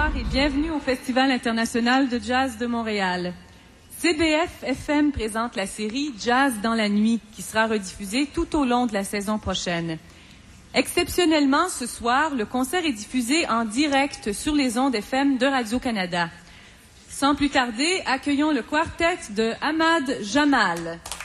Bonsoir et bienvenue au Festival international de jazz de Montréal. CBF FM présente la série Jazz dans la nuit qui sera rediffusée tout au long de la saison prochaine. Exceptionnellement, ce soir, le concert est diffusé en direct sur les ondes FM de Radio-Canada. Sans plus tarder, accueillons le quartet de Ahmad Jamal.